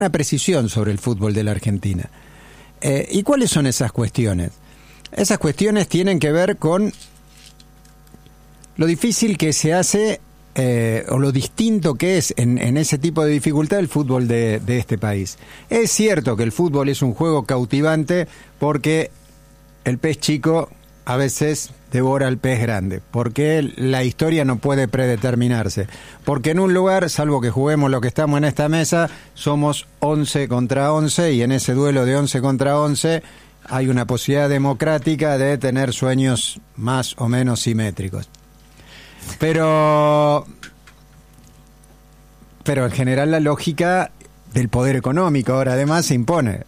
una precisión sobre el fútbol de la Argentina. ¿Y cuáles son esas cuestiones? Esas cuestiones tienen que ver con lo difícil que se hace o lo distinto que es en ese tipo de dificultad el fútbol de este país. Es cierto que el fútbol es un juego cautivante porque el pez chico a veces devora al pez grande, porque la historia no puede predeterminarse, porque en un lugar, salvo que juguemos lo que estamos en esta mesa, somos 11 contra 11 y en ese duelo de 11 contra 11 hay una posibilidad democrática de tener sueños más o menos simétricos. Pero en general la lógica del poder económico ahora además se impone.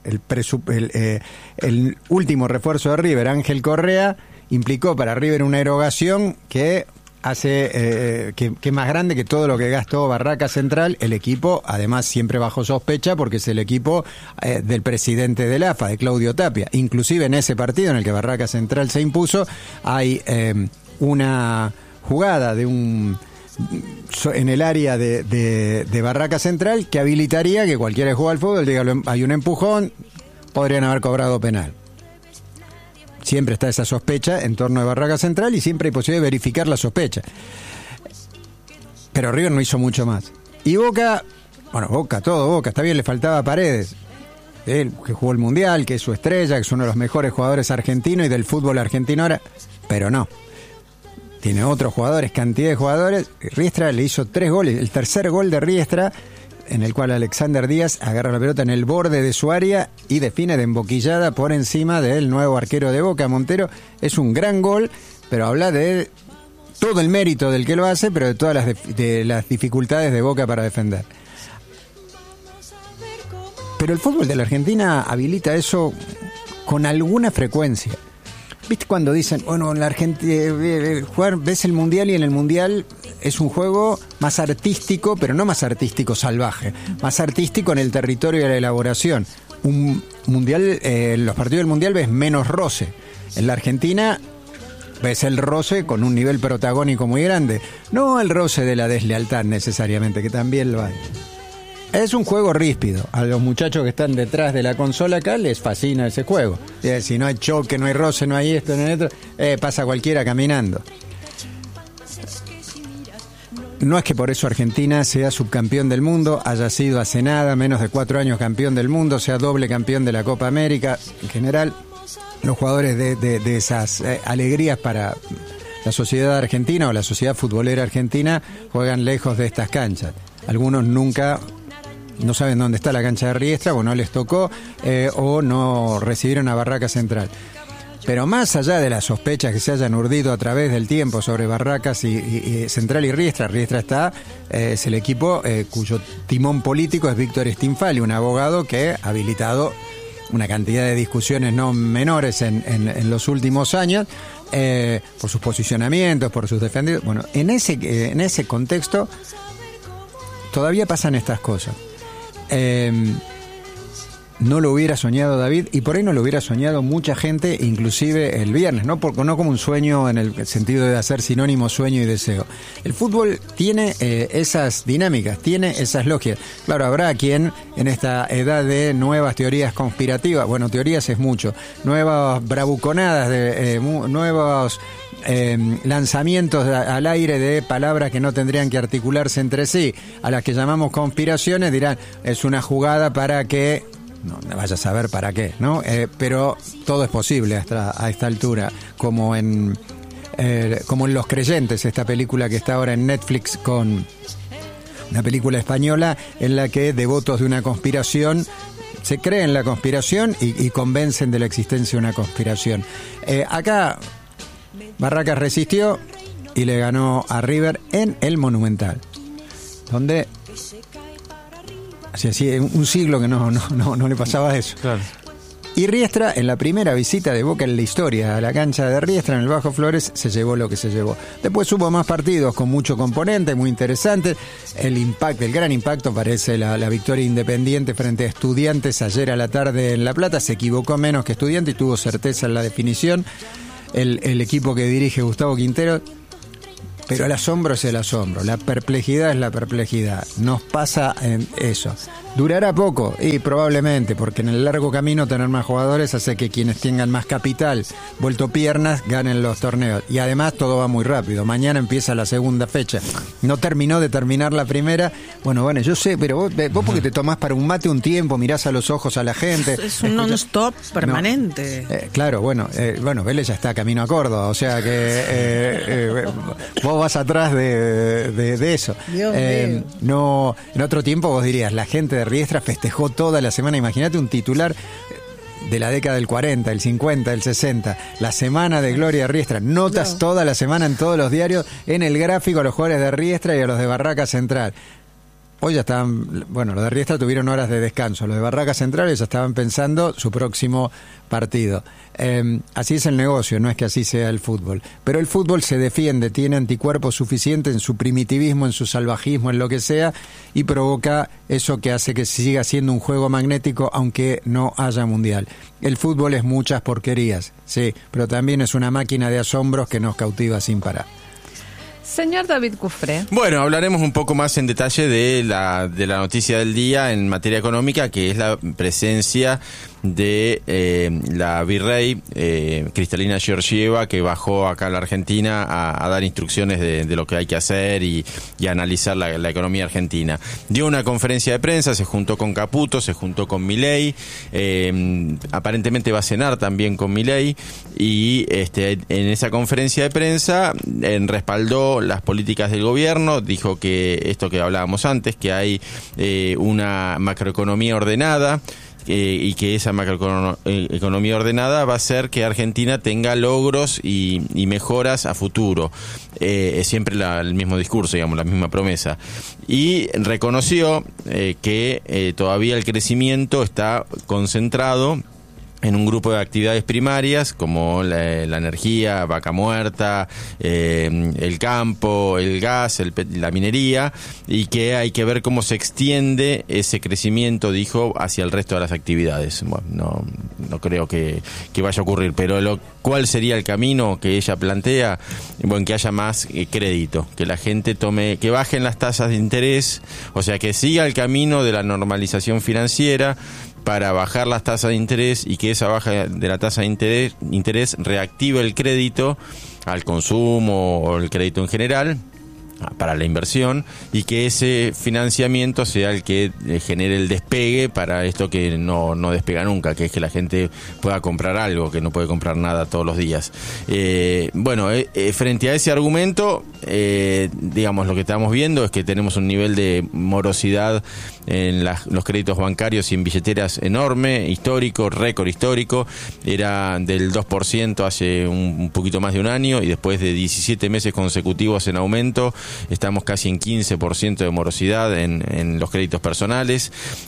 El último refuerzo de River, Ángel Correa, implicó para River una erogación que hace que es más grande que todo lo que gastó Barraca Central. El equipo, además, siempre bajo sospecha porque es el equipo del presidente del AFA, de Claudio Tapia. Inclusive en ese partido en el que Barraca Central se impuso, hay una jugada en el área de Barraca Central que habilitaría que cualquiera que juega al fútbol diga hay un empujón, podrían haber cobrado penal. Siempre está esa sospecha en torno de Barraca Central y siempre hay posibilidad de verificar la sospecha. Pero River no hizo mucho más. Y Boca, está bien, le faltaba Paredes, él que jugó el Mundial, que es su estrella, que es uno de los mejores jugadores argentinos y del fútbol argentino ahora, pero no. Tiene otros jugadores, cantidad de jugadores. Riestra le hizo 3 goles. El tercer gol de Riestra, en el cual Alexander Díaz agarra la pelota en el borde de su área y define de emboquillada por encima del nuevo arquero de Boca, Montero. Es un gran gol, pero habla de todo el mérito del que lo hace, pero de todas las dificultades de Boca para defender. Pero el fútbol de la Argentina habilita eso con alguna frecuencia. ¿Viste cuando dicen, bueno, en la Argentina ves el Mundial y en el Mundial es un juego más artístico, pero no más artístico salvaje, más artístico en el territorio de la elaboración? Un Mundial, los partidos del Mundial ves menos roce. En la Argentina ves el roce con un nivel protagónico muy grande, no el roce de la deslealtad necesariamente, que también lo hay. Es un juego ríspido. A los muchachos que están detrás de la consola acá les fascina ese juego. Si no hay choque, no hay roce, no hay esto, no hay otro, pasa cualquiera caminando. No es que por eso Argentina sea subcampeón del mundo, haya sido hace nada, menos de 4 años campeón del mundo, sea doble campeón de la Copa América. En general, los jugadores de esas alegrías para la sociedad argentina o la sociedad futbolera argentina juegan lejos de estas canchas. Algunos nunca... no saben dónde está la cancha de Riestra, o no les tocó, o no recibieron a Barraca Central. Pero más allá de las sospechas que se hayan urdido a través del tiempo sobre Barracas y Central y Riestra es el equipo cuyo timón político es Víctor Stinfali, un abogado que ha habilitado una cantidad de discusiones no menores en los últimos años, por sus posicionamientos, por sus defendidos. Bueno, en ese contexto todavía pasan estas cosas. No lo hubiera soñado David, y por ahí no lo hubiera soñado mucha gente, inclusive el viernes, no como un sueño en el sentido de hacer sinónimo sueño y deseo. El fútbol tiene esas dinámicas, tiene esas logias. Claro, habrá quien en esta edad de nuevas teorías conspirativas, bueno, teorías es mucho, nuevas bravuconadas, nuevos lanzamientos al aire de palabras que no tendrían que articularse entre sí, a las que llamamos conspiraciones, dirán, es una jugada para que... No vaya a saber para qué, ¿no? Pero todo es posible a esta altura, como en Los Creyentes, esta película que está ahora en Netflix, con una película española en la que devotos de una conspiración se creen en la conspiración y convencen de la existencia de una conspiración. Acá Barracas resistió y le ganó a River en el Monumental, donde hacía un siglo que no le pasaba eso. Claro. Y Riestra, en la primera visita de Boca en la historia a la cancha de Riestra, en el Bajo Flores, se llevó lo que se llevó. Después hubo más partidos con mucho componente, muy interesante. El gran impacto parece la victoria Independiente frente a Estudiantes ayer a la tarde en La Plata. Se equivocó menos que Estudiante y tuvo certeza en la definición. El equipo que dirige Gustavo Quintero. Pero el asombro es el asombro, la perplejidad es la perplejidad. Nos pasa en eso. Durará poco, y probablemente, porque en el largo camino tener más jugadores hace que quienes tengan más capital, vuelto piernas, ganen los torneos. Y además todo va muy rápido. Mañana empieza la segunda fecha. No terminó de terminar la primera. Bueno, yo sé, pero vos porque te tomás para un mate un tiempo, mirás a los ojos a la gente. Es un non-stop permanente. Claro, bueno, Vélez ya está camino a Córdoba, o sea que vos vas atrás de eso. Dios mío. No, en otro tiempo vos dirías, la gente de Riestra festejó toda la semana. Imagínate un titular de la década del 40, el 50, el 60, la semana de Gloria Riestra, notas toda la semana en todos los diarios, en el gráfico a los jugadores de Riestra y a los de Barraca Central. Hoy ya estaban, los de Riestra tuvieron horas de descanso, los de Barraca Central ya estaban pensando su próximo partido. Así es el negocio, no es que así sea el fútbol. Pero el fútbol se defiende, tiene anticuerpos suficientes en su primitivismo, en su salvajismo, en lo que sea, y provoca eso que hace que siga siendo un juego magnético aunque no haya mundial. El fútbol es muchas porquerías, sí, pero también es una máquina de asombros que nos cautiva sin parar. Señor David Cufré. Bueno, hablaremos un poco más en detalle de la noticia del día en materia económica, que es la presencia de la virrey Kristalina Georgieva, que bajó acá a la Argentina a dar instrucciones de lo que hay que hacer y analizar la economía argentina. Dio una conferencia de prensa, se juntó con Caputo, se juntó con Milei, aparentemente va a cenar también con Milei, y en esa conferencia de prensa respaldó las políticas del gobierno, dijo que esto que hablábamos antes, que hay una macroeconomía ordenada, y que esa macroeconomía ordenada va a hacer que Argentina tenga logros y mejoras a futuro. Es siempre el mismo discurso, digamos, la misma promesa. Y reconoció que todavía el crecimiento está concentrado en un grupo de actividades primarias como la energía, vaca muerta, el campo, el gas, la minería, y que hay que ver cómo se extiende ese crecimiento, dijo, hacia el resto de las actividades. Bueno, no creo que vaya a ocurrir, pero ¿cuál sería el camino que ella plantea? Bueno, que haya más crédito, que la gente que bajen las tasas de interés, o sea, que siga el camino de la normalización financiera para bajar las tasas de interés, y que esa baja de la tasa de interés reactive el crédito al consumo o el crédito en general para la inversión, y que ese financiamiento sea el que genere el despegue para esto que no despega nunca, que es que la gente pueda comprar algo, que no puede comprar nada todos los días. Frente a ese argumento, digamos, lo que estamos viendo es que tenemos un nivel de morosidad en los créditos bancarios y en billeteras enorme, histórico, récord histórico. Era del 2% hace un poquito más de un año, y después de 17 meses consecutivos en aumento estamos casi en 15% de morosidad en los créditos personales,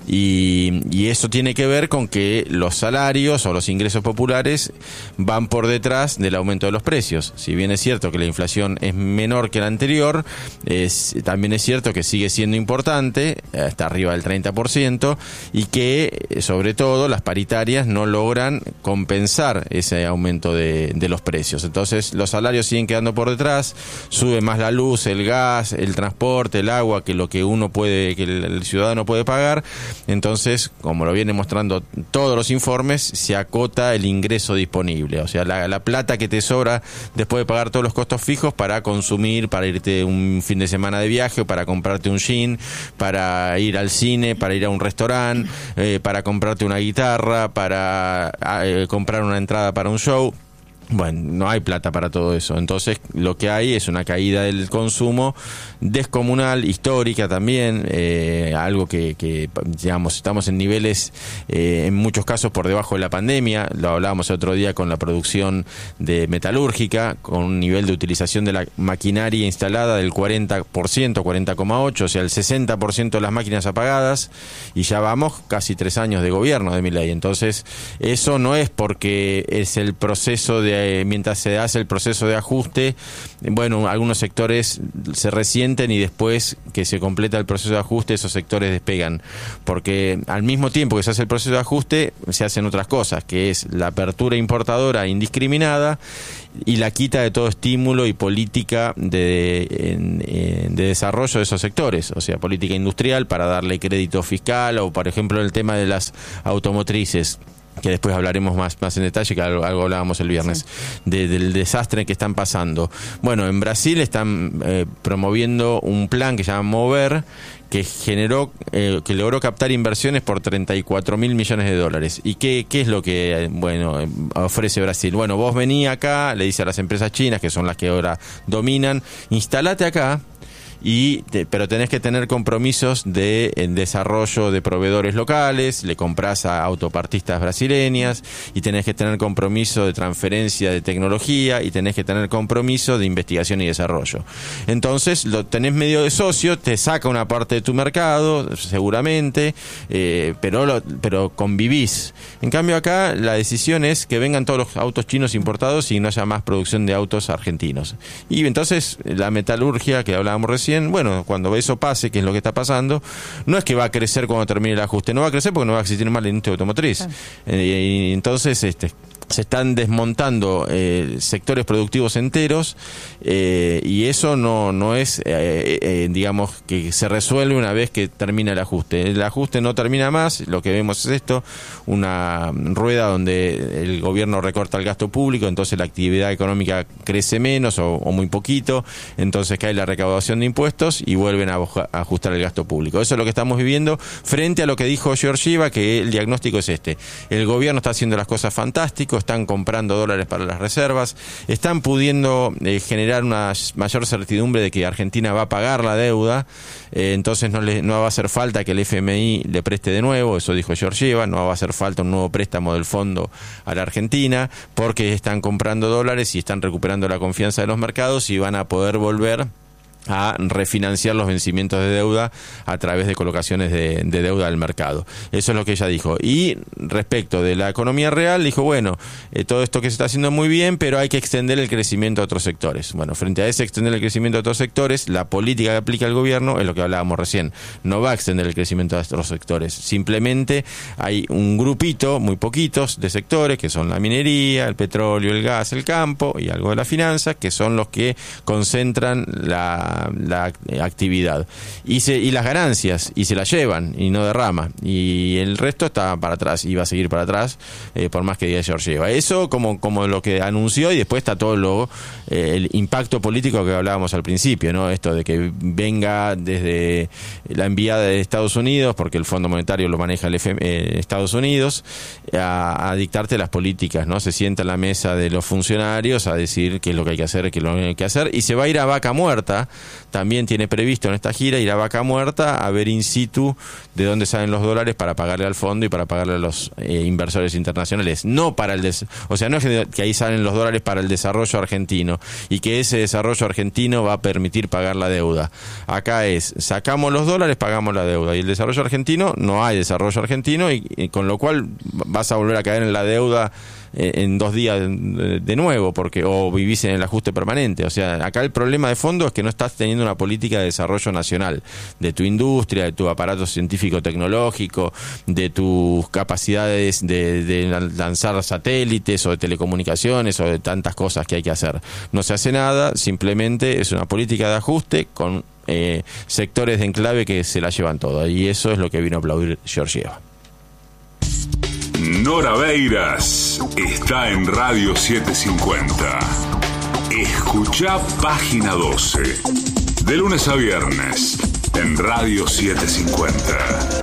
y eso tiene que ver con que los salarios o los ingresos populares van por detrás del aumento de los precios. Si bien es cierto que la inflación es menor que la anterior, también es cierto que sigue siendo importante, está arriba del 30%, y que sobre todo las paritarias no logran compensar ese aumento de los precios. Entonces los salarios siguen quedando por detrás, sube más la luz, el gas, el transporte, el agua, que lo que que el ciudadano puede pagar. Entonces, como lo vienen mostrando todos los informes, se acota el ingreso disponible, o sea, la plata que te sobra después de pagar todos los costos fijos para consumir, para irte un fin de semana de viaje, o para comprarte un jean, para ir al cine, para ir a un restaurante, para comprarte una guitarra, para comprar una entrada para un show. Bueno, no hay plata para todo eso. Entonces lo que hay es una caída del consumo descomunal, histórica también, algo que digamos, estamos en niveles en muchos casos por debajo de la pandemia. Lo hablábamos el otro día con la producción de metalúrgica, con un nivel de utilización de la maquinaria instalada del 40%, 40,8%, o sea, el 60% de las máquinas apagadas, y ya vamos casi 3 años de gobierno de Milei. Entonces eso no es porque es el proceso mientras se hace el proceso de ajuste, bueno, algunos sectores se resienten, y después que se completa el proceso de ajuste, esos sectores despegan, porque al mismo tiempo que se hace el proceso de ajuste, se hacen otras cosas, que es la apertura importadora indiscriminada, y la quita de todo estímulo y política de desarrollo de esos sectores, o sea, política industrial para darle crédito fiscal, o por ejemplo el tema de las automotrices, que después hablaremos más en detalle, que algo hablábamos el viernes, del desastre que están pasando. Bueno, en Brasil están promoviendo un plan que se llama Mover, que que logró captar inversiones por 34.000 millones de dólares. ¿Y qué es lo que ofrece Brasil? Bueno, vos vení acá, le dice a las empresas chinas, que son las que ahora dominan, instalate acá, pero tenés que tener compromisos de desarrollo de proveedores locales, le comprás a autopartistas brasileñas, y tenés que tener compromiso de transferencia de tecnología, y tenés que tener compromiso de investigación y desarrollo. Entonces lo tenés medio de socio, te saca una parte de tu mercado, seguramente, pero convivís. En cambio acá la decisión es que vengan todos los autos chinos importados y no haya más producción de autos argentinos. Y entonces la metalurgia que hablábamos recién, bueno, cuando eso pase, que es lo que está pasando, no es que va a crecer cuando termine el ajuste, no va a crecer porque no va a existir más la industria automotriz. Y entonces se están desmontando sectores productivos enteros, y eso no es, digamos, que se resuelve una vez que termina el ajuste. El ajuste no termina más, lo que vemos es esto, una rueda donde el gobierno recorta el gasto público, entonces la actividad económica crece menos o muy poquito, entonces cae la recaudación de impuestos y vuelven a ajustar el gasto público. Eso es lo que estamos viviendo frente a lo que dijo Georgieva, que el diagnóstico es este: el gobierno está haciendo las cosas fantásticas, están comprando dólares para las reservas, están pudiendo generar una mayor certidumbre de que Argentina va a pagar la deuda, entonces no va a hacer falta que el FMI le preste de nuevo, eso dijo Georgieva, no va a hacer falta un nuevo préstamo del fondo a la Argentina, porque están comprando dólares y están recuperando la confianza de los mercados y van a poder volver a refinanciar los vencimientos de deuda a través de colocaciones de deuda del mercado. Eso es lo que ella dijo. Y respecto de la economía real, dijo, bueno, todo esto que se está haciendo muy bien, pero hay que extender el crecimiento a otros sectores. Bueno, frente a ese extender el crecimiento a otros sectores, la política que aplica el gobierno es lo que hablábamos recién. No va a extender el crecimiento a otros sectores. Simplemente hay un grupito, muy poquitos, de sectores, que son la minería, el petróleo, el gas, el campo y algo de la finanza, que son los que concentran la actividad y las ganancias, y se las llevan y no derrama, y el resto está para atrás y va a seguir para atrás, por más que diga Georgieva. Eso como lo que anunció, y después está todo el impacto político que hablábamos al principio, ¿no? Esto de que venga desde la enviada de Estados Unidos, porque el Fondo Monetario lo maneja Estados Unidos, a dictarte las políticas, ¿no? Se sienta en la mesa de los funcionarios a decir qué es lo que hay que hacer, qué es lo que hay que hacer, y se va a ir a vaca muerta. También tiene previsto en esta gira ir a vaca muerta a ver in situ de dónde salen los dólares para pagarle al fondo y para pagarle a los inversores internacionales. No para o sea, no es que ahí salen los dólares para el desarrollo argentino y que ese desarrollo argentino va a permitir pagar la deuda. Acá sacamos los dólares, pagamos la deuda, y el desarrollo argentino, no hay desarrollo argentino, y con lo cual vas a volver a caer en la deuda en 2 días de nuevo, o vivís en el ajuste permanente. O sea, acá el problema de fondo es que no estás teniendo una política de desarrollo nacional de tu industria, de tu aparato científico-tecnológico, de tus capacidades de lanzar satélites o de telecomunicaciones o de tantas cosas que hay que hacer. No se hace nada, simplemente es una política de ajuste con sectores de enclave que se la llevan toda, y eso es lo que vino a aplaudir Georgieva. Nora Beiras está en Radio 750. Escuchá Página 12. De lunes a viernes en Radio 750.